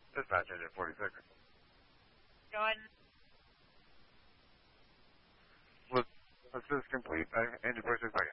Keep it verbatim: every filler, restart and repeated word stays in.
Dispatch engine forty-six. Go ahead. Let's, let's just complete. I, engine forty-six, back